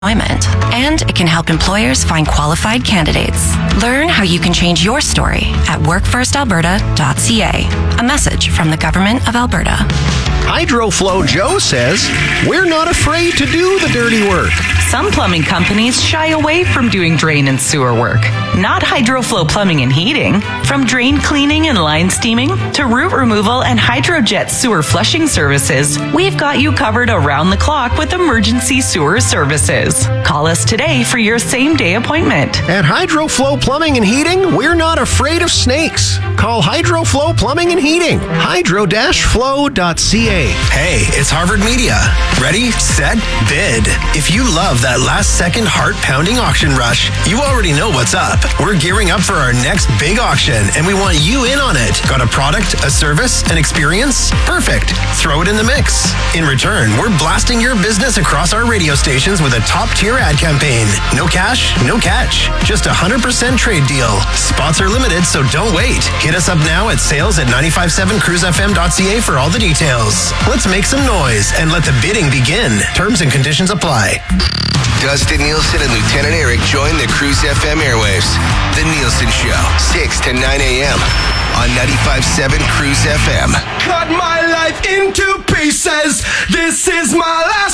employment, and it can help employers find qualified candidates. Learn how you can change your story at workfirstalberta.ca. A message from the Government of Alberta. HydroFlow Joe says, we're not afraid to do the dirty work. Some plumbing companies shy away from doing drain and sewer work. Not HydroFlow Plumbing and Heating. From drain cleaning and line steaming to root removal and hydrojet sewer flushing services, we've got you covered around the clock with emergency sewer services. Call us today for your same-day appointment. At HydroFlow Plumbing and Heating, we're not afraid of snakes. Call HydroFlow Plumbing and Heating. hydro-flow.ca. Hey, it's Harvard Media. Ready, set, bid. If you love that last-second heart-pounding auction rush, you already know what's up. We're gearing up for our next big auction, and we want you in on it. Got a product, a service, an experience? Perfect. Throw it in the mix. In return, we're blasting your business across our radio stations with a top-tier ad campaign. No cash, no catch. Just 100% trade deal. Spots are limited, so don't wait. Hit us up now at sales@957cruisefm.ca for all the details. Let's make some noise and let the bidding begin. Terms and conditions apply. Dustin Nielsen and Lieutenant Eric join the Cruise FM airwaves. The Nielsen Show, 6 to 9 a.m. on 95.7 Cruise FM. Cut my life into pieces. This is my last